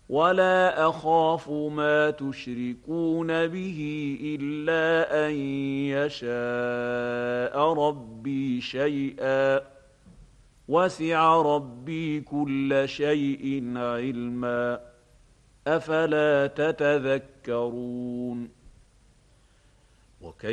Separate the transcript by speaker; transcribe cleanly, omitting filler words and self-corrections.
Speaker 1: ولا أخاف ما تشركون به إلا أن يشاء ربي شيئا وسع ربي كل شيء علما أفلا تتذكرون